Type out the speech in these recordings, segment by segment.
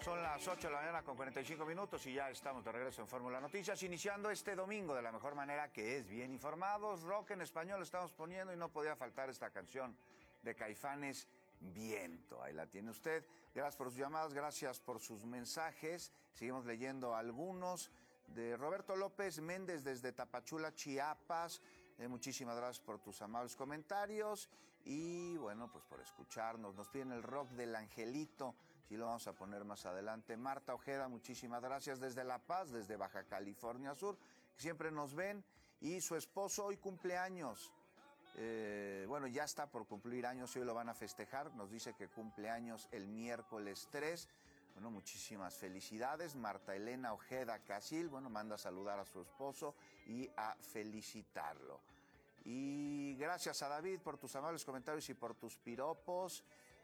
Son las 8 de la mañana con 45 minutos y ya estamos de regreso en Fórmula Noticias, iniciando este domingo de la mejor manera, que es bien informados. Rock en español estamos poniendo y no podía faltar esta canción de Caifanes, Viento. Ahí la tiene usted. Gracias por sus llamadas, gracias por sus mensajes. Seguimos leyendo algunos. De Roberto López Méndez desde Tapachula, Chiapas. Muchísimas gracias por tus amables comentarios y bueno, pues por escucharnos. Nos piden el rock del Angelito, sí lo vamos a poner más adelante. Marta Ojeda, muchísimas gracias desde La Paz, desde Baja California Sur, que siempre nos ven, y su esposo hoy cumpleaños. Bueno, ya está por cumplir años y hoy lo van a festejar. Nos dice que cumple años el miércoles 3. Bueno, muchísimas felicidades. Marta Elena Ojeda Casil, bueno, manda a saludar a su esposo y a felicitarlo. Y gracias a David por tus amables comentarios y por tus piropos.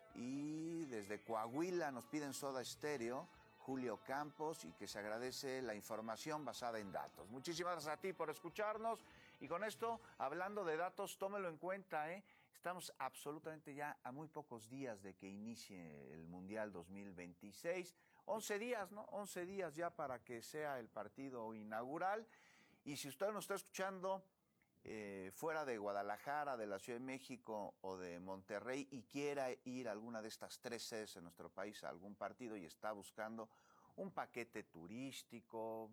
Y desde Coahuila nos piden Soda Stereo, Julio Campos, y que se agradece la información basada en datos. Muchísimas gracias a ti por escucharnos. Y con esto, hablando de datos, tómelo en cuenta, Estamos absolutamente ya a muy pocos días de que inicie el Mundial 2026. 11 días, ¿no? 11 días ya para que sea el partido inaugural. Y si usted nos está escuchando fuera de Guadalajara, de la Ciudad de México o de Monterrey y quiera ir a alguna de estas tres sedes en nuestro país a algún partido y está buscando un paquete turístico,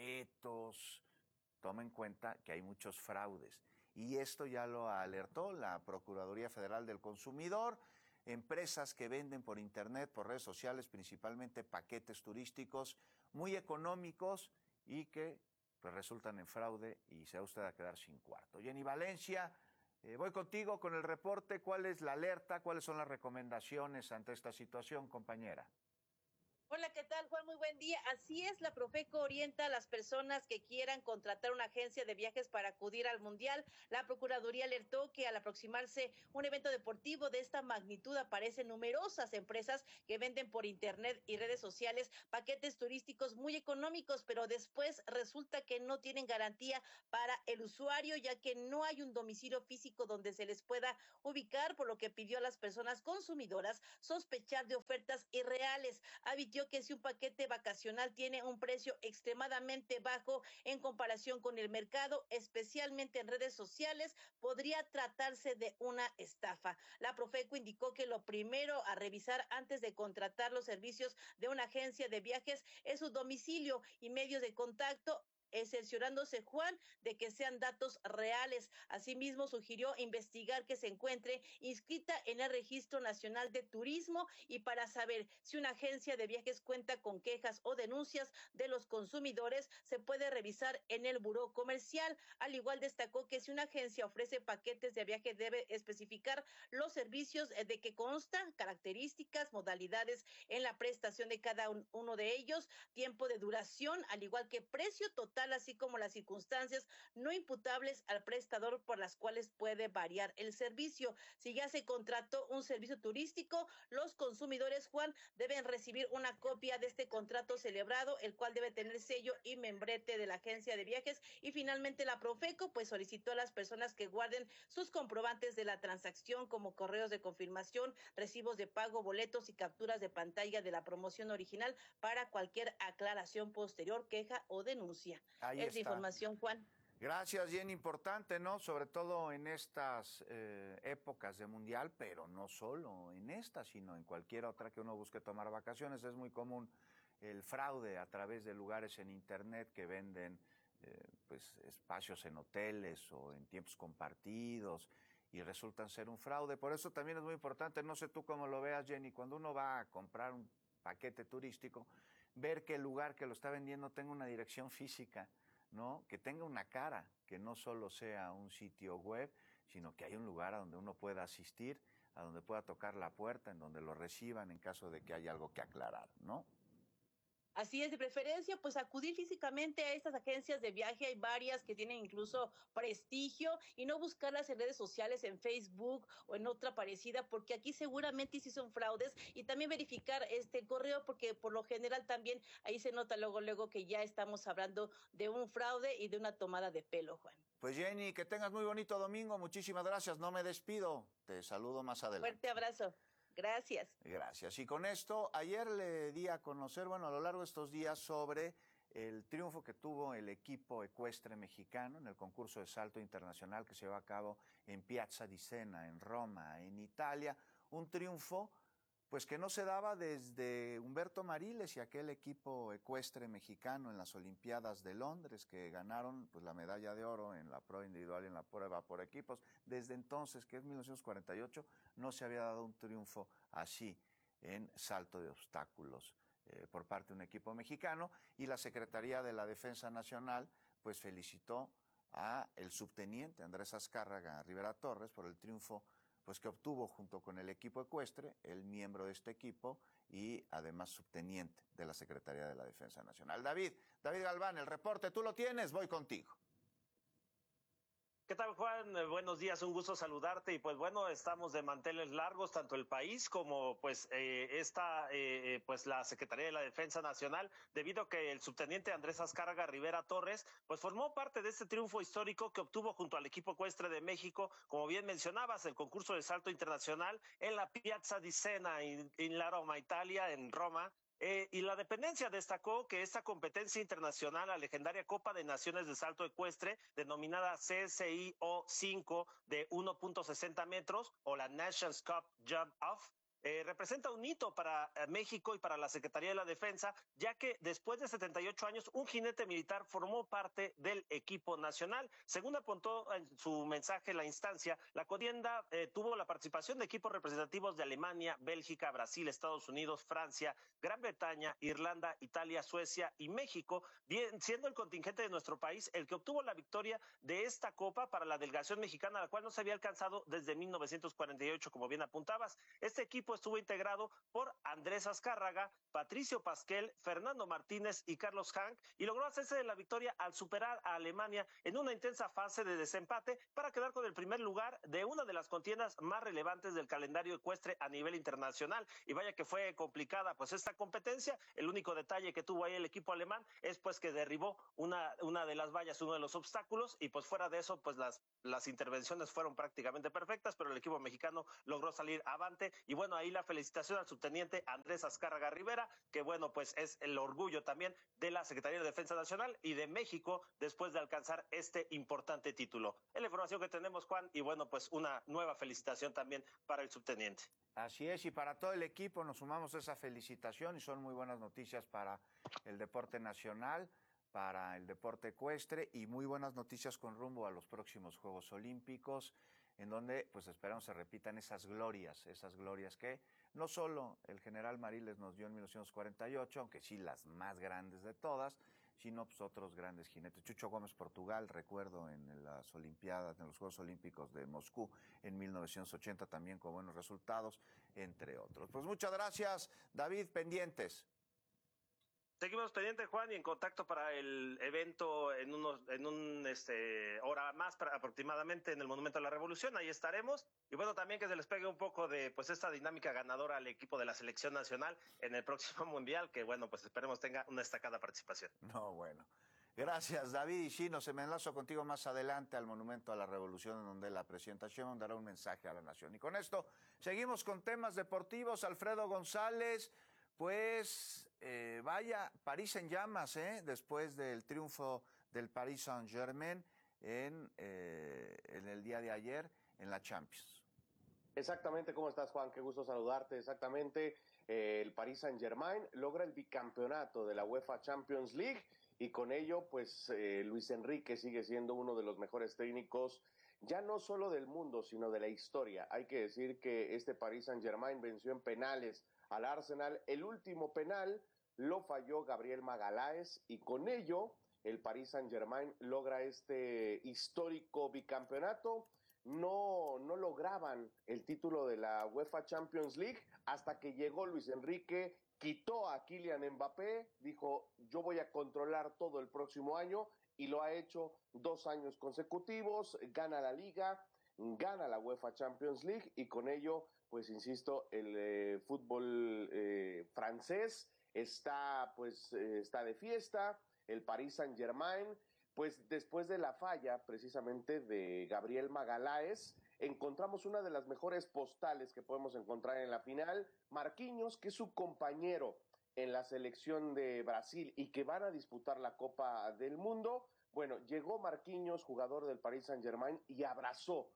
boletos, tome en cuenta que hay muchos fraudes. Y esto ya lo alertó la Procuraduría Federal del Consumidor. Empresas que venden por internet, por redes sociales, principalmente paquetes turísticos muy económicos y que pues resultan en fraude y se va usted a quedar sin cuarto. Jenny Valencia, voy contigo con el reporte. ¿Cuál es la alerta? ¿Cuáles son las recomendaciones ante esta situación, compañera? Hola, ¿qué tal, Juan? Muy buen día. Así es, la Profeco orienta a las personas que quieran contratar una agencia de viajes para acudir al Mundial. La Procuraduría alertó que al aproximarse un evento deportivo de esta magnitud aparecen numerosas empresas que venden por internet y redes sociales paquetes turísticos muy económicos, pero después resulta que no tienen garantía para el usuario, ya que no hay un domicilio físico donde se les pueda ubicar, por lo que pidió a las personas consumidoras sospechar de ofertas irreales. Advirtió que si un paquete vacacional tiene un precio extremadamente bajo en comparación con el mercado, especialmente en redes sociales, podría tratarse de una estafa. La Profeco indicó que lo primero a revisar antes de contratar los servicios de una agencia de viajes es su domicilio y medios de contacto, cerciorándose, Juan, de que sean datos reales. Asimismo, sugirió investigar que se encuentre inscrita en el Registro Nacional de Turismo y para saber si una agencia de viajes cuenta con quejas o denuncias de los consumidores, se puede revisar en el Buró Comercial. Al igual, destacó que si una agencia ofrece paquetes de viaje debe especificar los servicios de que constan, características, modalidades en la prestación de cada uno de ellos, tiempo de duración, al igual que precio total, así como las circunstancias no imputables al prestador por las cuales puede variar el servicio. Si ya se contrató un servicio turístico, los consumidores, Juan, deben recibir una copia de este contrato celebrado, el cual debe tener sello y membrete de la agencia de viajes. Y finalmente, la Profeco pues solicitó a las personas que guarden sus comprobantes de la transacción, como correos de confirmación, recibos de pago, boletos y capturas de pantalla de la promoción original para cualquier aclaración posterior, queja o denuncia. Ahí Es la está. información, Juan. Gracias, Jenny. Importante, ¿no? Sobre todo en estas épocas de mundial, pero no solo en esta, sino en cualquier otra que uno busque tomar vacaciones. Es muy común el fraude a través de lugares en internet que venden pues espacios en hoteles o en tiempos compartidos y resultan ser un fraude. Por eso también es muy importante, no sé tú cómo lo veas, Jenny, cuando uno va a comprar un paquete turístico, ver que el lugar que lo está vendiendo tenga una dirección física, ¿no? Que tenga una cara, que no solo sea un sitio web, sino que hay un lugar a donde uno pueda asistir, a donde pueda tocar la puerta, en donde lo reciban en caso de que haya algo que aclarar, ¿no? Así es, de preferencia, pues acudir físicamente a estas agencias de viaje. Hay varias que tienen incluso prestigio y no buscarlas en redes sociales, en Facebook o en otra parecida, porque aquí seguramente sí son fraudes. Y también verificar este correo, porque por lo general también ahí se nota luego que ya estamos hablando de un fraude y de una tomada de pelo, Juan. Pues Jenny, que tengas muy bonito domingo. Muchísimas gracias. No me despido. Te saludo más Fuerte adelante. abrazo. Gracias. Gracias. Y con esto, ayer le di a conocer, bueno, a lo largo de estos días, sobre el triunfo que tuvo el equipo ecuestre mexicano en el concurso de salto internacional que se llevó a cabo en Piazza di Siena, en Roma, en Italia. Un triunfo pues que no se daba desde Humberto Mariles y aquel equipo ecuestre mexicano en las Olimpiadas de Londres, que ganaron pues la medalla de oro en la prueba individual y en la prueba por equipos. Desde entonces, que es 1948, no se había dado un triunfo así en salto de obstáculos por parte de un equipo mexicano, y la Secretaría de la Defensa Nacional pues felicitó a el subteniente Andrés Azcárraga Rivera Torres por el triunfo pues que obtuvo junto con el equipo ecuestre, el miembro de este equipo y además subteniente de la Secretaría de la Defensa Nacional. David Galván, el reporte, tú lo tienes, voy contigo. ¿Qué tal, Juan? Buenos días, un gusto saludarte. Y pues bueno, estamos de manteles largos, tanto el país como pues pues la Secretaría de la Defensa Nacional, debido a que el subteniente Andrés Azcárraga Rivera Torres pues formó parte de este triunfo histórico que obtuvo junto al equipo ecuestre de México, como bien mencionabas, el concurso de salto internacional en la Piazza di Siena en la Roma, Italia, en Roma. Y la dependencia destacó que esta competencia internacional, la legendaria Copa de Naciones de Salto Ecuestre, denominada CSIO 5 de 1.60 metros, o la Nations Cup Jump Off, representa un hito para México y para la Secretaría de la Defensa, ya que después de 78 años, un jinete militar formó parte del equipo nacional. Según apuntó en su mensaje la instancia, la contienda tuvo la participación de equipos representativos de Alemania, Bélgica, Brasil, Estados Unidos, Francia, Gran Bretaña, Irlanda, Italia, Suecia y México, bien, siendo el contingente de nuestro país el que obtuvo la victoria de esta copa para la delegación mexicana, la cual no se había alcanzado desde 1948, como bien apuntabas. Este equipo estuvo integrado por Andrés Azcárraga, Patricio Pasquel, Fernando Martínez y Carlos Hank, y logró hacerse de la victoria al superar a Alemania en una intensa fase de desempate para quedar con el primer lugar de una de las contiendas más relevantes del calendario ecuestre a nivel internacional. Y vaya que fue complicada pues esta competencia. El único detalle que tuvo ahí el equipo alemán es pues que derribó una de las vallas, uno de los obstáculos, y pues fuera de eso pues las intervenciones fueron prácticamente perfectas, pero el equipo mexicano logró salir avante. Y bueno, ahí la felicitación al subteniente Andrés Azcárraga Rivera, que bueno, pues es el orgullo también de la Secretaría de Defensa Nacional y de México después de alcanzar este importante título. Es la información que tenemos, Juan, y bueno, pues una nueva felicitación también para el subteniente. Así es, y para todo el equipo nos sumamos a esa felicitación, y son muy buenas noticias para el deporte nacional, para el deporte ecuestre, y muy buenas noticias con rumbo a los próximos Juegos Olímpicos, en donde pues esperamos se repitan esas glorias que no solo el general Mariles nos dio en 1948, aunque sí las más grandes de todas, sino pues otros grandes jinetes. Chucho Gómez, Portugal, recuerdo en las Olimpiadas, en los Juegos Olímpicos de Moscú en 1980 también con buenos resultados, entre otros. Pues muchas gracias, David, pendientes. Seguimos pendientes, Juan, y en contacto para el evento en hora más aproximadamente en el Monumento a la Revolución. Ahí estaremos. Y bueno, también que se les pegue un poco de pues esta dinámica ganadora al equipo de la selección nacional en el próximo Mundial, que bueno, pues esperemos tenga una destacada participación. No, bueno. Gracias, David. Y sí, me enlazo contigo más adelante al Monumento a la Revolución, en donde la presidenta Sheinbaum dará un mensaje a la nación. Y con esto seguimos con temas deportivos. Alfredo González, pues vaya, París en llamas, después del triunfo del Paris Saint-Germain en el día de ayer en la Champions. Exactamente, ¿cómo estás, Juan? Qué gusto saludarte. Exactamente, el Paris Saint-Germain logra el bicampeonato de la UEFA Champions League, y con ello, pues Luis Enrique sigue siendo uno de los mejores técnicos, ya no solo del mundo, sino de la historia. Hay que decir que este Paris Saint-Germain venció en penales al Arsenal. El último penal lo falló Gabriel Magalhães, y con ello el Paris Saint-Germain logra este histórico bicampeonato. No lograban el título de la UEFA Champions League hasta que llegó Luis Enrique, quitó a Kylian Mbappé, dijo yo voy a controlar todo el próximo año, y lo ha hecho 2 años consecutivos, gana la Liga, gana la UEFA Champions League, y con ello, pues insisto, el fútbol francés está de fiesta. El Paris Saint-Germain, pues después de la falla precisamente de Gabriel Magalhães, encontramos una de las mejores postales que podemos encontrar en la final. Marquinhos, que es su compañero en la selección de Brasil y que van a disputar la Copa del Mundo. Bueno, llegó Marquinhos, jugador del Paris Saint-Germain, y abrazó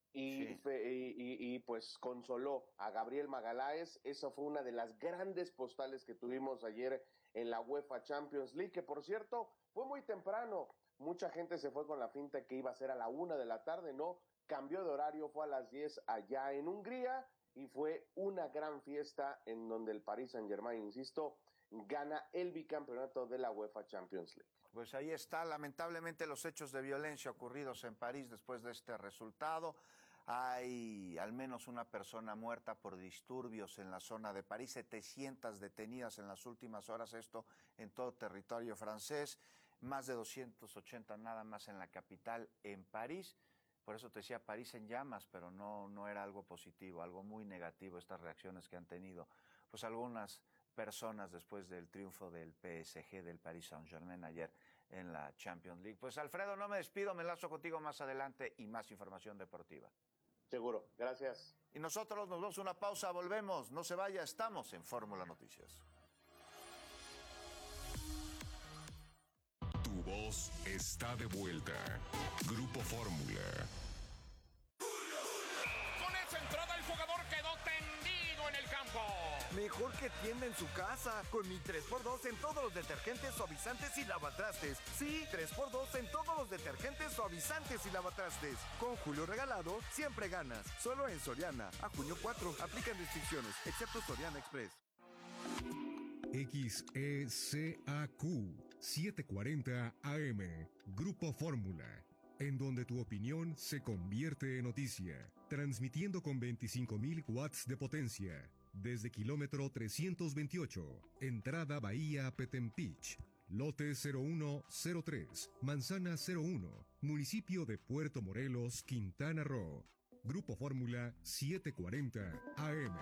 y pues consoló a Gabriel Magalhães. Esa fue una de las grandes postales que tuvimos ayer en la UEFA Champions League, que por cierto fue muy temprano. Mucha gente se fue con la finta que iba a ser a la 1 de la tarde, no, cambió de horario, fue a las 10 allá en Hungría, y fue una gran fiesta en donde el Paris Saint-Germain, insisto, gana el bicampeonato de la UEFA Champions League. Pues ahí está, lamentablemente, los hechos de violencia ocurridos en París después de este resultado. Hay al menos una persona muerta por disturbios en la zona de París, 700 detenidas en las últimas horas, esto en todo territorio francés, más de 280 nada más en la capital, en París. Por eso te decía París en llamas, pero no era algo positivo, algo muy negativo estas reacciones que han tenido pues algunas personas después del triunfo del PSG, del Paris Saint-Germain ayer en la Champions League. Pues Alfredo, no me despido, me enlazo contigo más adelante y más información deportiva. Seguro, gracias. Y nosotros nos damos una pausa, volvemos, no se vaya, estamos en Fórmula Noticias. Tu voz está de vuelta. Grupo Fórmula. Con esa entrada el jugador quedó tendido en el campo. Mejor que tienda en su casa, con mi 3x2 en todos los detergentes, suavizantes y lavatrastes. Sí, 3x2 en todos los detergentes, suavizantes y lavatrastes. Con Julio regalado, siempre ganas. Solo en Soriana. A junio 4, aplican restricciones, excepto Soriana Express. XECAQ 740 AM, Grupo Fórmula, en donde tu opinión se convierte en noticia, transmitiendo con 25,000 watts de potencia, desde kilómetro 328, entrada Bahía Petempich, lote 0103, manzana 01, municipio de Puerto Morelos, Quintana Roo. Grupo Fórmula 740 AM.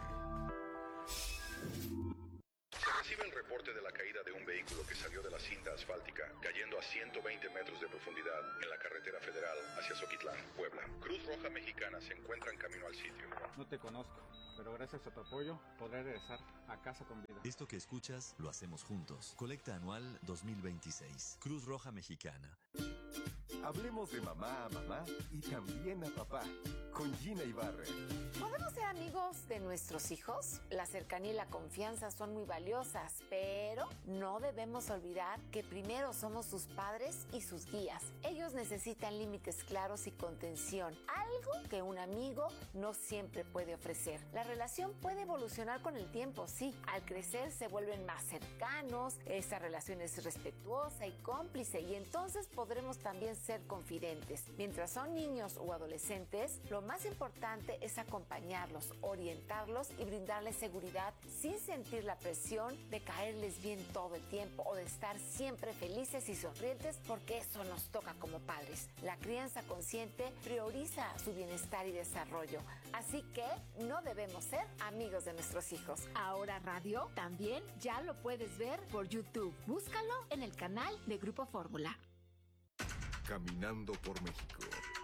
Recibe el reporte de la caída de un vehículo que salió de la cinta asfáltica, cayendo a 120 metros de profundidad en la carretera federal hacia Zoquitlán, Puebla. Cruz Roja Mexicana se encuentra en camino al sitio. No te conozco, pero gracias a tu apoyo podré regresar a casa con vida. Esto que escuchas lo hacemos juntos. Colecta anual 2026. Cruz Roja Mexicana. Hablemos de mamá a mamá y también a papá, con Gina Ibarra. ¿Podemos ser amigos de nuestros hijos? La cercanía y la confianza son muy valiosas, pero no debemos olvidar que primero somos sus padres y sus guías. Ellos necesitan límites claros y contención, algo que un amigo no siempre puede ofrecer. La relación puede evolucionar con el tiempo, sí. Al crecer se vuelven más cercanos, esa relación es respetuosa y cómplice, y entonces podremos también ser confidentes. Mientras son niños o adolescentes, lo más importante es acompañarlos, orientarlos y brindarles seguridad sin sentir la presión de caerles bien todo el tiempo o de estar siempre felices y sonrientes, porque eso nos toca como padres. La crianza consciente prioriza su bienestar y desarrollo, así que no debemos ser amigos de nuestros hijos. Ahora Radio también ya lo puedes ver por YouTube. Búscalo en el canal de Grupo Fórmula. Caminando por México.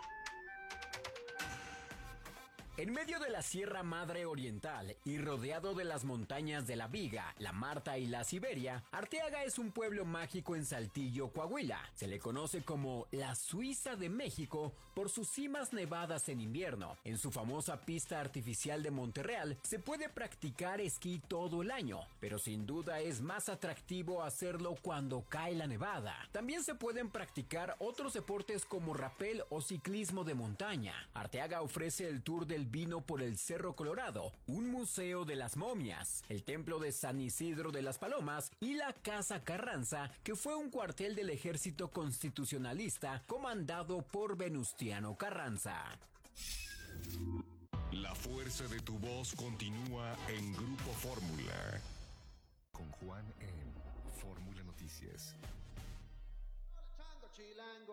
En medio de la Sierra Madre Oriental y rodeado de las montañas de la Viga, la Marta y la Siberia, Arteaga es un pueblo mágico en Saltillo, Coahuila. Se le conoce como la Suiza de México por sus cimas nevadas en invierno. En su famosa pista artificial de Monterreal se puede practicar esquí todo el año, pero sin duda es más atractivo hacerlo cuando cae la nevada. También se pueden practicar otros deportes como rapel o ciclismo de montaña. Arteaga ofrece el tour del vino por el Cerro Colorado, un museo de las momias, el templo de San Isidro de las Palomas y la Casa Carranza, que fue un cuartel del ejército constitucionalista comandado por Venustiano Carranza. La fuerza de tu voz continúa en Grupo Fórmula. Con Juan en Fórmula Noticias. Chilango,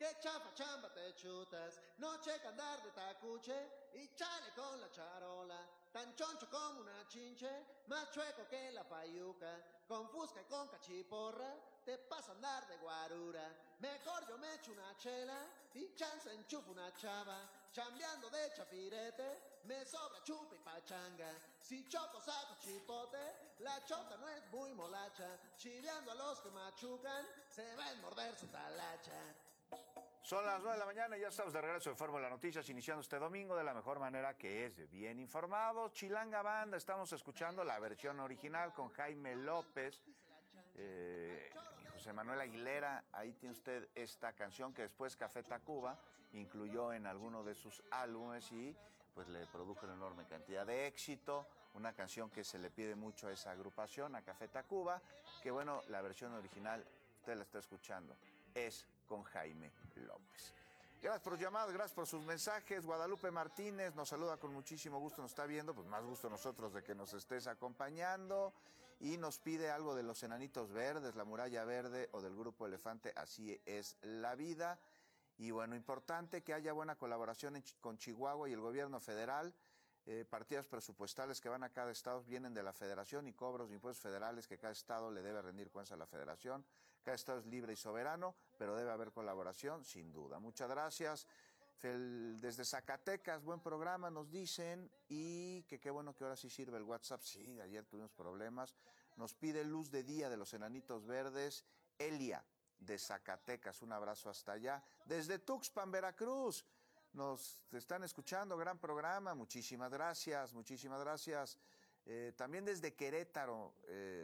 qué chafa chamba te chutas, noche que andar de tacuche y chale con la charola, tan choncho como una chinche, más chueco que la payuca, con fusca y con cachiporra, te pasa a andar de guarura, mejor yo me echo una chela y chance enchufo una chava, chambeando de chapirete, me sobra chupa y pachanga, si choco saco chipote, la chota no es muy molacha, chileando a los que machucan, se va a morder su talacha. Son las 9 de la mañana y ya estamos de regreso en Fórmula Noticias, iniciando este domingo de la mejor manera que es, bien informados. Chilanga Banda, estamos escuchando la versión original con Jaime López y José Manuel Aguilera. Ahí tiene usted esta canción que después Café Tacuba incluyó en alguno de sus álbumes y pues le produjo una enorme cantidad de éxito. Una canción que se le pide mucho a esa agrupación, a Café Tacuba, que bueno, la versión original, usted la está escuchando, es con Jaime López. Gracias por los llamados, gracias por sus mensajes. Guadalupe Martínez nos saluda con muchísimo gusto, nos está viendo, pues más gusto nosotros de que nos estés acompañando, y nos pide algo de los Enanitos Verdes, La Muralla Verde o del Grupo Elefante, Así es la vida. Y bueno, importante que haya buena colaboración con Chihuahua y el gobierno federal. Partidas presupuestales que van a cada estado vienen de la federación y cobros de impuestos federales que cada estado le debe rendir cuentas a la federación. Cada estado es libre y soberano, pero debe haber colaboración, sin duda. Muchas gracias. Desde Zacatecas, buen programa, nos dicen, y que qué bueno que ahora sí sirve el WhatsApp. Sí, ayer tuvimos problemas. Nos pide Luz de Día de los Enanitos Verdes, Elia de Zacatecas, un abrazo hasta allá. Desde Tuxpan, Veracruz, nos están escuchando, gran programa, muchísimas gracias, muchísimas gracias. También desde Querétaro,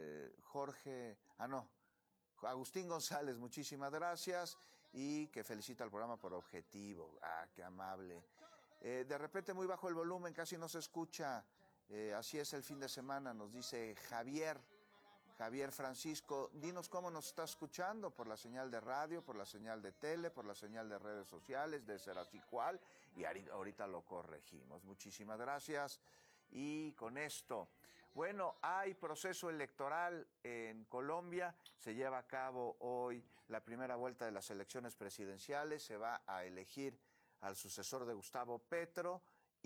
Agustín González, muchísimas gracias, y que felicita al programa por objetivo. Qué amable. De repente muy bajo el volumen, casi no se escucha, así es el fin de semana, nos dice Javier Francisco. Dinos cómo nos está escuchando, por la señal de radio, por la señal de tele, por la señal de redes sociales, de ser así cual, y ahorita lo corregimos. Muchísimas gracias. Y con esto, bueno, hay proceso electoral en Colombia, se lleva a cabo hoy la primera vuelta de las elecciones presidenciales, se va a elegir al sucesor de Gustavo Petro,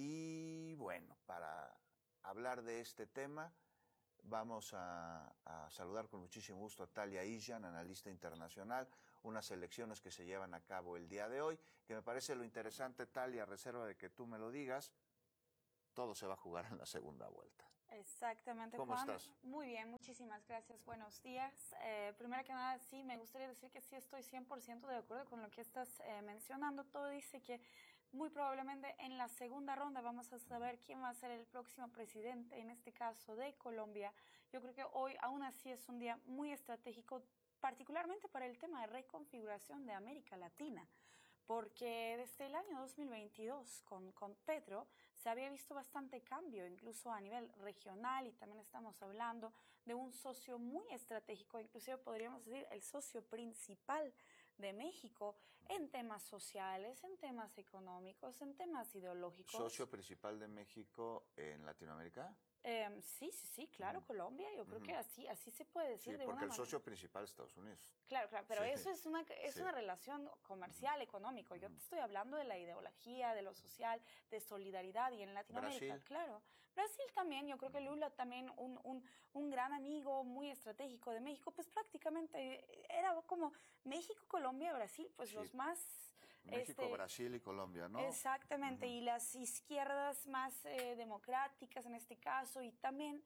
y bueno, para hablar de este tema, vamos a saludar con muchísimo gusto a Talia Isjan, analista internacional, unas elecciones que se llevan a cabo el día de hoy, que me parece lo interesante, Talia, a reserva de que tú me lo digas, todo se va a jugar en la segunda vuelta. Exactamente, ¿Cómo Juan? estás? Muy bien, muchísimas gracias, buenos días. Primero que nada, sí, me gustaría decir que sí estoy 100% de acuerdo con lo que estás mencionando. Todo dice que muy probablemente en la segunda ronda vamos a saber quién va a ser el próximo presidente, en este caso de Colombia. Yo creo que hoy aún así es un día muy estratégico, particularmente para el tema de reconfiguración de América Latina, porque desde el año 2022 con Petro se había visto bastante cambio, incluso a nivel regional, y también estamos hablando de un socio muy estratégico, inclusive podríamos decir el socio principal de México en temas sociales, en temas económicos, en temas ideológicos. ¿Socio principal de México en Latinoamérica? Sí, claro, Colombia, yo creo que así se puede decir. Sí, de porque una el socio principal es Estados Unidos. Claro, pero sí, eso es una relación comercial, económico. Yo te estoy hablando de la ideología, de lo social, de solidaridad, y en Latinoamérica, Brasil. claro. Brasil también, yo creo que Lula también, un gran amigo muy estratégico de México, pues prácticamente era como México, Colombia, Brasil, pues los más... México, Brasil y Colombia, ¿no? Exactamente, y las izquierdas más democráticas en este caso, y también,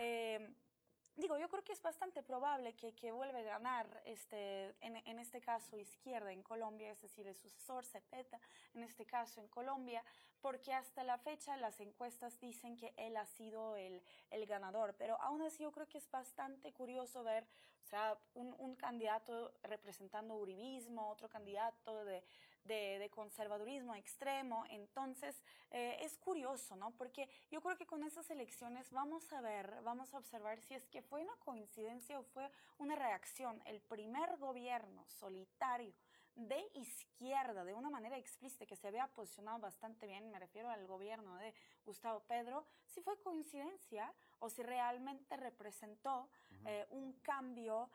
yo creo que es bastante probable que vuelva a ganar en este caso izquierda en Colombia, es decir, el sucesor Cepeda, en este caso en Colombia, porque hasta la fecha las encuestas dicen que él ha sido el ganador, pero aún así yo creo que es bastante curioso ver, o sea, un candidato representando uribismo, otro candidato de conservadurismo extremo. Entonces es curioso, ¿no? Porque yo creo que con esas elecciones vamos a observar si es que fue una coincidencia o fue una reacción. El primer gobierno solitario de izquierda, de una manera explícita, que se había posicionado bastante bien, me refiero al gobierno de Gustavo Petro, si fue coincidencia o si realmente representó un cambio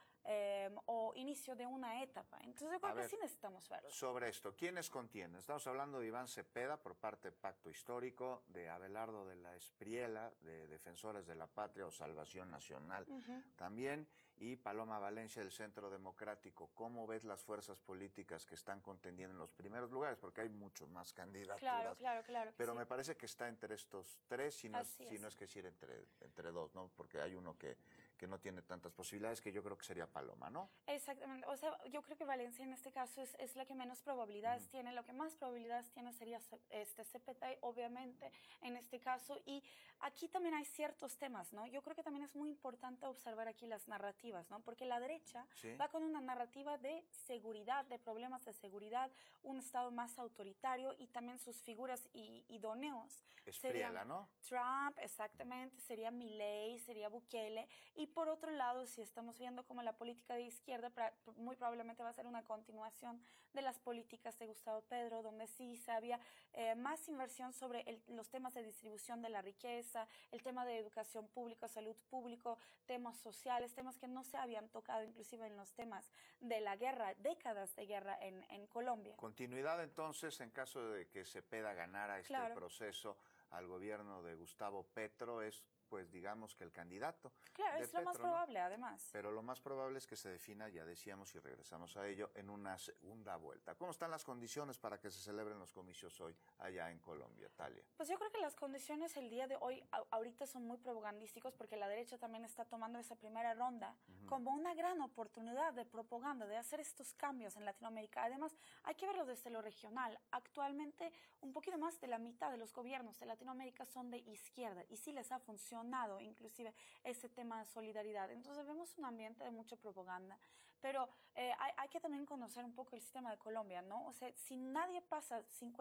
o inicio de una etapa. Entonces yo creo que sí necesitamos verlo. Sobre esto, ¿quiénes contienen? Estamos hablando de Iván Cepeda por parte de Pacto Histórico, de Abelardo de la Espriela, de Defensores de la Patria o Salvación Nacional también, y Paloma Valencia del Centro Democrático. ¿Cómo ves las fuerzas políticas que están contendiendo en los primeros lugares? Porque hay muchos más candidaturas. Claro. Pero sí, me parece que está entre estos tres, si no es que decir entre dos, ¿no? Porque hay uno que no tiene tantas posibilidades, que yo creo que sería Paloma, ¿no? Exactamente. O sea, yo creo que Valencia en este caso es la que menos probabilidades tiene. Lo que más probabilidades tiene sería Cepeda, obviamente, en este caso. Y aquí también hay ciertos temas, ¿no? Yo creo que también es muy importante observar aquí las narrativas, ¿no? Porque la derecha va con una narrativa de seguridad, de problemas de seguridad, un Estado más autoritario, y también sus figuras idóneos. Espriela, ¿no? Trump, exactamente, sería Milei, sería Bukele. Y por otro lado, si estamos viendo como la política de izquierda muy probablemente va a ser una continuación de las políticas de Gustavo Petro, donde sí se había más inversión sobre los temas de distribución de la riqueza, el tema de educación pública, salud pública, temas sociales, temas que no se habían tocado inclusive en los temas de la guerra, décadas de guerra en Colombia. Continuidad entonces en caso de que Cepeda ganara este proceso al gobierno de Gustavo Petro es, pues digamos que el candidato. Claro, de es lo más probable, ¿no? Además. Pero lo más probable es que se defina, ya decíamos, y regresamos a ello, en una segunda vuelta. ¿Cómo están las condiciones para que se celebren los comicios hoy allá en Colombia, Talia? Pues yo creo que las condiciones el día de hoy ahorita son muy propagandísticos, porque la derecha también está tomando esa primera ronda como una gran oportunidad de propaganda, de hacer estos cambios en Latinoamérica. Además, hay que verlo desde lo regional. Actualmente, un poquito más de la mitad de los gobiernos de Latinoamérica son de izquierda, y sí les ha funcionado inclusive ese tema de solidaridad. Entonces vemos un ambiente de mucha propaganda, pero hay que también conocer un poco el sistema de Colombia, ¿no? O sea, si nadie pasa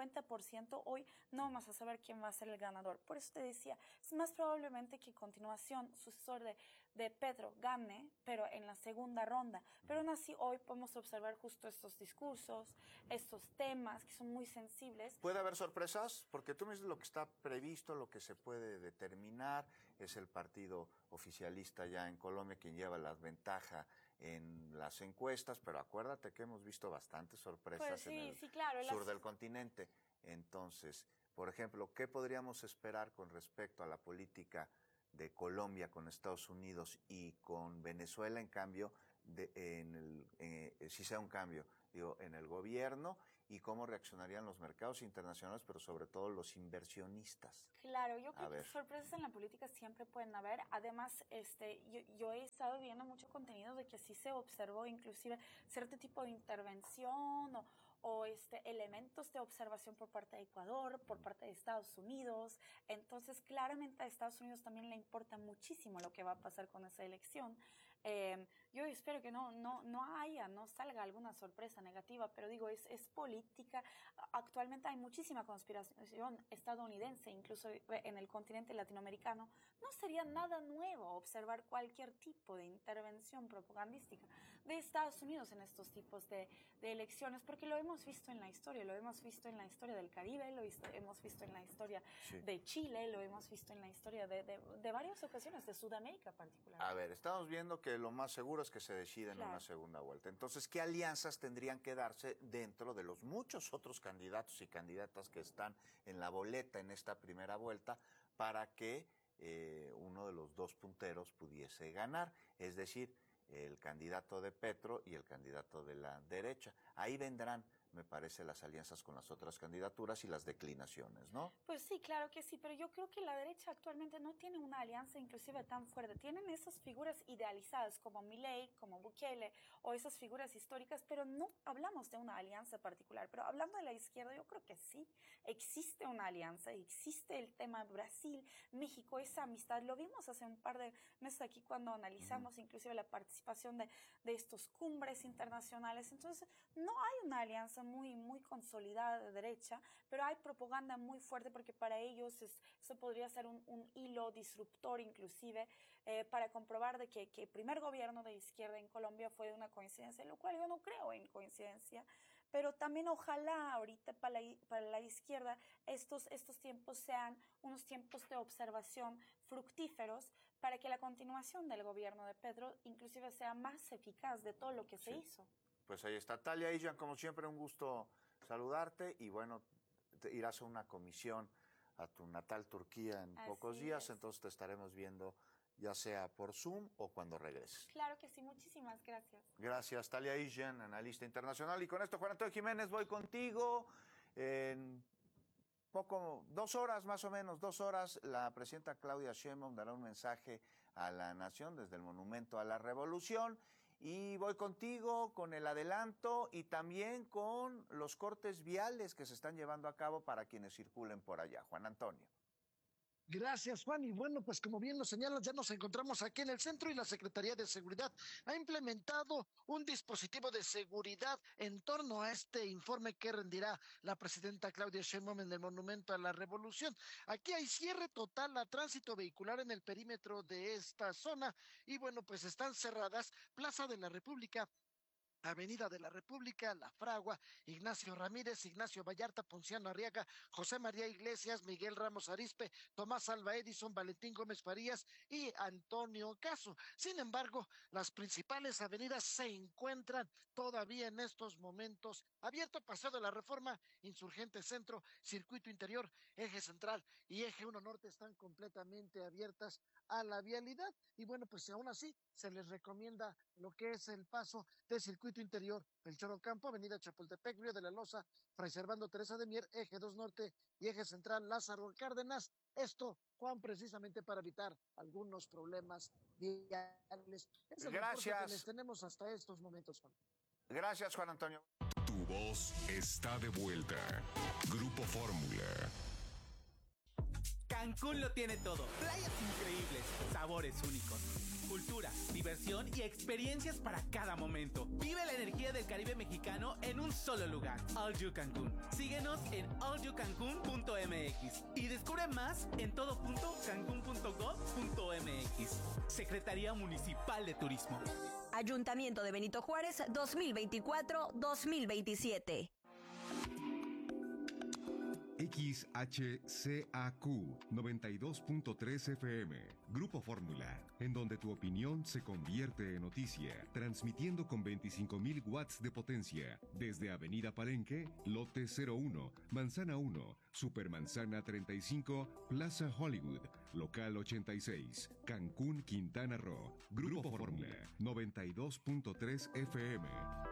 50%, hoy no vamos a saber quién va a ser el ganador. Por eso te decía, es más probablemente que a continuación sucesor de Petro gane, pero en la segunda ronda. Pero aún así hoy podemos observar justo estos discursos, estos temas que son muy sensibles. ¿Puede haber sorpresas? Porque tú me dices lo que está previsto, lo que se puede determinar, es el partido oficialista ya en Colombia quien lleva la ventaja en las encuestas, pero acuérdate que hemos visto bastantes sorpresas pues sí, en el claro, sur del continente. Entonces, por ejemplo, ¿qué podríamos esperar con respecto a la política de Colombia con Estados Unidos y con Venezuela, en cambio, si sea un cambio, digo, en el gobierno, y cómo reaccionarían los mercados internacionales, pero sobre todo los inversionistas? Claro, yo creo que sorpresas en la política siempre pueden haber. Además, yo he estado viendo mucho contenido de que sí se observó inclusive cierto tipo de intervención o elementos de observación por parte de Ecuador, por parte de Estados Unidos. Entonces, claramente a Estados Unidos también le importa muchísimo lo que va a pasar con esa elección. Yo espero que no salga alguna sorpresa negativa, pero digo, es política. Actualmente hay muchísima conspiración estadounidense, incluso en el continente latinoamericano. No sería nada nuevo observar cualquier tipo de intervención propagandística de Estados Unidos en estos tipos de elecciones, porque lo hemos visto en la historia, lo hemos visto en la historia del Caribe, hemos visto en la historia de Chile, lo hemos visto en la historia de varias ocasiones, de Sudamérica particularmente. A ver, estamos viendo que lo más seguro es que se decida en una segunda vuelta. Entonces, ¿qué alianzas tendrían que darse dentro de los muchos otros candidatos y candidatas que están en la boleta en esta primera vuelta para que uno de los dos punteros pudiese ganar? Es decir, el candidato de Petro y el candidato de la derecha. Ahí vendrán, me parece, las alianzas con las otras candidaturas y las declinaciones, ¿no? Pues sí, claro que sí, pero yo creo que la derecha actualmente no tiene una alianza inclusive tan fuerte. Tienen esas figuras idealizadas como Milei, como Bukele, o esas figuras históricas, pero no hablamos de una alianza particular. Pero hablando de la izquierda, yo creo que sí, existe una alianza, existe el tema Brasil, México, esa amistad. Lo vimos hace un par de meses aquí cuando analizamos inclusive la participación de estos cumbres internacionales. Entonces, no hay una alianza muy consolidada de derecha, pero hay propaganda muy fuerte porque para ellos eso podría ser un hilo disruptor inclusive para comprobar de que el primer gobierno de izquierda en Colombia fue una coincidencia, lo cual yo no creo en coincidencia, pero también ojalá ahorita para la izquierda estos tiempos sean unos tiempos de observación fructíferos para que la continuación del gobierno de Pedro inclusive sea más eficaz de todo lo que se hizo. Pues ahí está Talia Ijan, como siempre un gusto saludarte y bueno, irás a una comisión a tu natal Turquía en pocos días, entonces te estaremos viendo ya sea por Zoom o cuando regreses. Claro que sí, muchísimas gracias. Gracias, Talia Ijan, analista internacional. Y con esto, Juan Antonio Jiménez, voy contigo. En 2 horas, más o menos, 2 horas, la presidenta Claudia Sheinbaum dará un mensaje a la nación desde el Monumento a la Revolución. Y voy contigo con el adelanto y también con los cortes viales que se están llevando a cabo para quienes circulen por allá. Juan Antonio. Gracias, Juan. Y bueno, pues como bien lo señalas, ya nos encontramos aquí en el centro y la Secretaría de Seguridad ha implementado un dispositivo de seguridad en torno a este informe que rendirá la presidenta Claudia Sheinbaum en el Monumento a la Revolución. Aquí hay cierre total a tránsito vehicular en el perímetro de esta zona y bueno, pues están cerradas Plaza de la República, Avenida de la República, La Fragua, Ignacio Ramírez, Ignacio Vallarta, Ponciano Arriaga, José María Iglesias, Miguel Ramos Arizpe, Tomás Alva Edison, Valentín Gómez Farías y Antonio Caso. Sin embargo, las principales avenidas se encuentran todavía en estos momentos abierto. Paseo de la Reforma, Insurgente Centro, Circuito Interior, Eje Central y Eje 1 Norte están completamente abiertas a la vialidad. Y bueno, pues aún así se les recomienda lo que es el paso de Circuito Interior, Melchor Ocampo, Avenida Chapultepec, Río de la Loza, Fray Servando Teresa de Mier, Eje 2 Norte y Eje Central Lázaro Cárdenas. Esto, Juan, precisamente para evitar algunos problemas viales. Es el reporte que les tenemos hasta estos momentos, Juan. Gracias, Juan Antonio. Tu voz está de vuelta. Grupo Fórmula. Cancún lo tiene todo. Playas increíbles, sabores únicos, cultura, diversión y experiencias para cada momento. Vive la energía del Caribe mexicano en un solo lugar. All You Cancún. Síguenos en allyoucancun.mx y descubre más en todo.cancun.gov.mx. Secretaría Municipal de Turismo. Ayuntamiento de Benito Juárez 2024-2027. XHCAQ 92.3 FM, Grupo Fórmula, en donde tu opinión se convierte en noticia, transmitiendo con 25,000 watts de potencia, desde Avenida Palenque, Lote 01, Manzana 1, Supermanzana 35, Plaza Hollywood, Local 86, Cancún, Quintana Roo, Grupo Fórmula, 92.3 FM.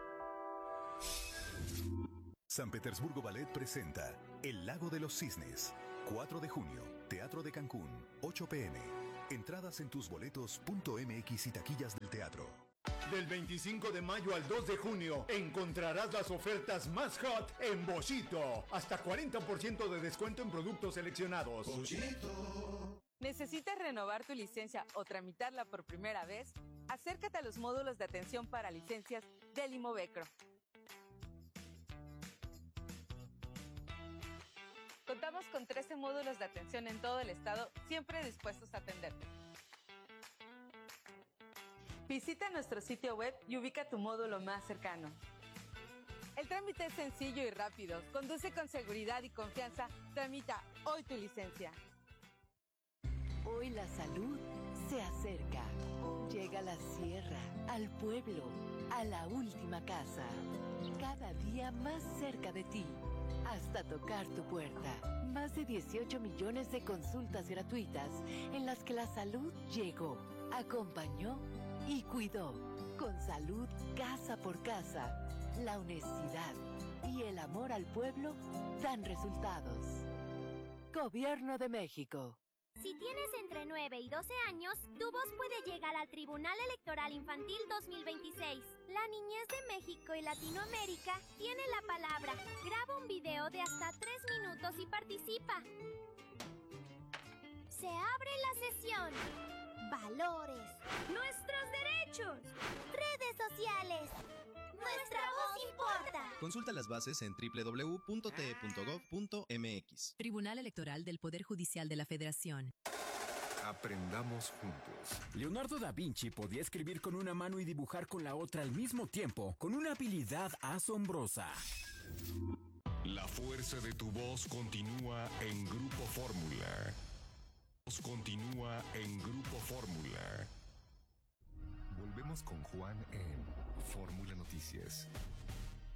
San Petersburgo Ballet presenta El Lago de los Cisnes. 4 de junio, Teatro de Cancún, 8 p.m. Entradas en tusboletos.mx y taquillas del teatro. Del 25 de mayo al 2 de junio encontrarás las ofertas más hot en Boschito. Hasta 40% de descuento en productos seleccionados. Boschito. ¿Necesitas renovar tu licencia o tramitarla por primera vez? Acércate a los módulos de atención para licencias del Imovecro. Contamos con 13 módulos de atención en todo el estado, siempre dispuestos a atenderte. Visita nuestro sitio web y ubica tu módulo más cercano. El trámite es sencillo y rápido. Conduce con seguridad y confianza. Tramita hoy tu licencia. Hoy la salud se acerca. Llega a la sierra, al pueblo, a la última casa. Cada día más cerca de ti. Hasta tocar tu puerta. Más de 18 millones de consultas gratuitas en las que la salud llegó, acompañó y cuidó. Con salud casa por casa, la honestidad y el amor al pueblo dan resultados. Gobierno de México. Si tienes entre 9 y 12 años, tu voz puede llegar al Tribunal Electoral Infantil 2026. La niñez de México y Latinoamérica tiene la palabra. Graba un video de hasta 3 minutos y participa. Se abre la sesión. Valores. Nuestros derechos. Redes sociales. Nuestra voz importa. Consulta las bases en www.te.gov.mx. Tribunal Electoral del Poder Judicial de la Federación. Aprendamos juntos. Leonardo da Vinci podía escribir con una mano y dibujar con la otra al mismo tiempo, con una habilidad asombrosa. La fuerza de tu voz continúa en Grupo Fórmula. Continúa en Grupo Fórmula. Volvemos con Juan en Fórmula Noticias.